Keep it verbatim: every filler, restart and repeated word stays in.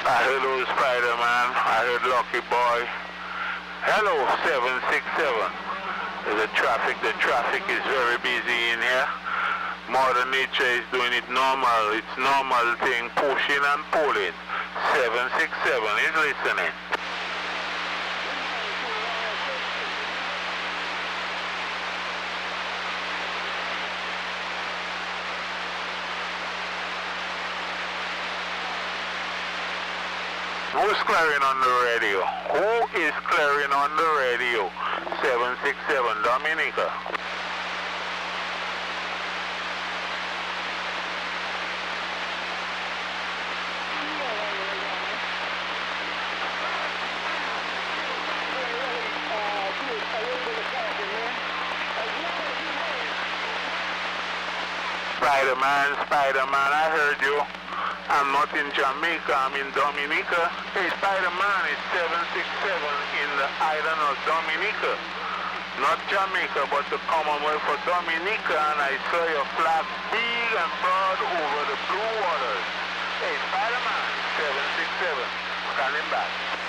Hello, Spider-Man. I heard Lucky Boy. Hello, seven six seven. The traffic, the traffic is very busy in here. Mother Nature is doing it normal. It's normal thing, pushing and pulling. seven six seven is listening. Who's clearing on the radio? Who is clearing on the radio? seven six seven, Dominica. Spider-Man, Spider-Man, I heard you. I'm not in Jamaica, I'm in Dominica. Hey, Spider-Man, it's seven six seven in the island of Dominica. Not Jamaica, but the Commonwealth of Dominica, and I saw your flag big and broad over the blue waters. Hey, Spider-Man, seven six seven, standing back.